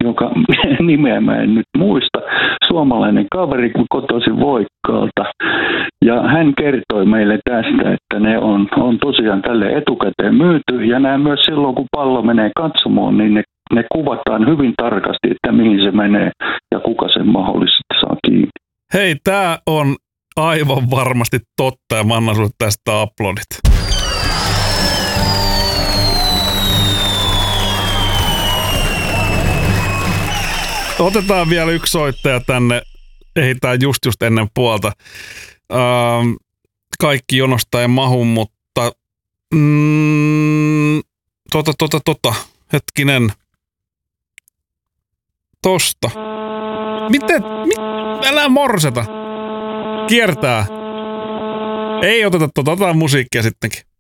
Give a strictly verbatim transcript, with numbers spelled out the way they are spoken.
joka nimeä mä en nyt muista, suomalainen kaveri kotoisin Voikkaalta. Ja hän kertoi meille tästä, että ne on, on tosiaan tälle etukäteen myyty. Ja nämä myös silloin, kun pallo menee katsomoon, niin ne, ne kuvataan hyvin tarkasti, että mihin se menee ja kuka sen mahdollisesti saa kiinni. Hei, tää on aivan varmasti totta ja mä annan sulle tästä aplodit. Otetaan vielä yksi soittaja tänne. Ehditään just just ennen puolta. Ähm, kaikki jonosta ei mahu, mutta mm, tota, tota, tota, hetkinen. Tosta. Miten? Mit? Älä morseta. Kiertää. Ei oteta tota, otetaan musiikkia sittenkin.